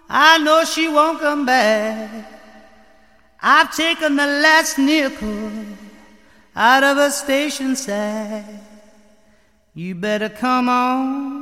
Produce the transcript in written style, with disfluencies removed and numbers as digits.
I know she won't come back. I've taken the last nickel out of a station sack. You better come on